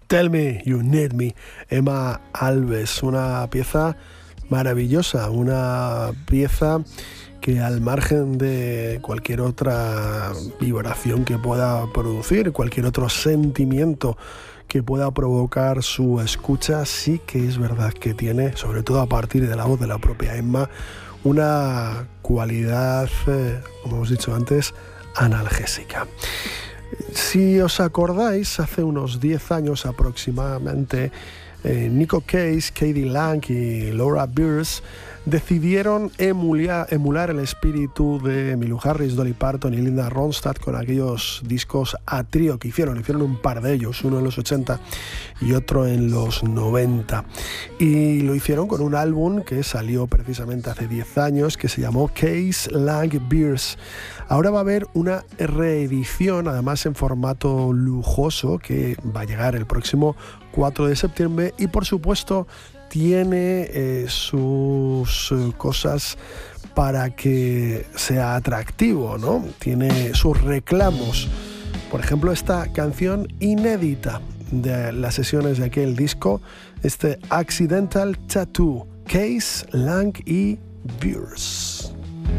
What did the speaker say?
Tell Me You Need Me, Emma Alves, una pieza maravillosa, una pieza que al margen de cualquier otra vibración que pueda producir, cualquier otro sentimiento que pueda provocar su escucha, sí que es verdad que tiene, sobre todo a partir de la voz de la propia Emma, una cualidad, como hemos dicho antes, analgésica. Si os acordáis, hace unos 10 años aproximadamente, Nico Case, K.D. Lang y Laura Beers decidieron emular el espíritu de Emmylou Harris, Dolly Parton y Linda Ronstadt con aquellos discos a trío que hicieron un par de ellos, uno en los 80 y otro en los 90, y lo hicieron con un álbum que salió precisamente hace 10 años que se llamó Case, Lang, Beers. Ahora va a haber una reedición, además en formato lujoso, que va a llegar el próximo 4 de septiembre y por supuesto tiene sus cosas para que sea atractivo, ¿no? Tiene sus reclamos. Por ejemplo, esta canción inédita de las sesiones de aquel disco, este Accidental Tattoo, Case, Lang y Beers.